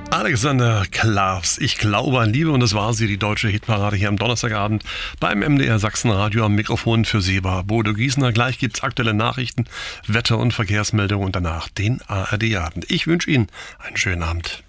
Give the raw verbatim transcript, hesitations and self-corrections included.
Alexander Klavs, ich glaube an Liebe, und das war sie, die deutsche Hitparade hier am Donnerstagabend beim M D R Sachsenradio. Am Mikrofon für Sie war Bodo Giesner. Gleich gibt's aktuelle Nachrichten, Wetter- und Verkehrsmeldungen und danach den A R D-Abend. Ich wünsche Ihnen einen schönen Abend.